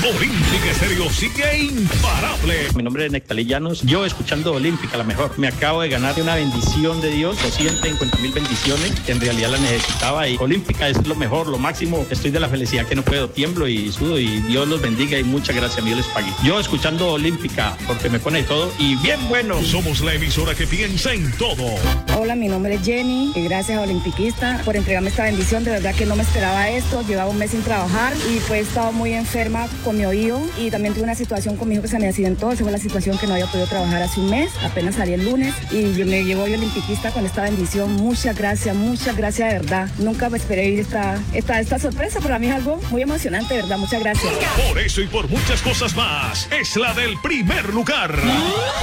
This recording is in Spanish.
Olímpica Estéreo sigue imparable. Mi nombre es Nectalí Llanos. Yo escuchando Olímpica, la mejor. Me acabo de ganar una bendición de Dios, 250,000 bendiciones, que en realidad la necesitaba. Y Olímpica es lo mejor, lo máximo. Estoy de la felicidad que no puedo. Tiemblo y sudo y Dios los bendiga y muchas gracias. Dios les pague. Yo escuchando Olímpica, porque me pone todo y bien bueno. Somos la emisora que piensa en todo. Hola, mi nombre es Jenny. Gracias a Olimpiquista por entregarme esta bendición. De verdad que no me esperaba esto. Llevaba un mes sin trabajar y pues he estado muy enferma con mi oído y también tuve una situación con mi hijo que se me accidentó. Esa fue la situación que no había podido trabajar hace un mes. Apenas salí el lunes y me llegó hoy Olimpiquista con esta bendición. Muchas gracias de verdad. Nunca me esperé ir esta sorpresa. Para mí es algo muy emocionante, de verdad. Muchas gracias. Por eso y por muchas cosas más, es la del primer lugar.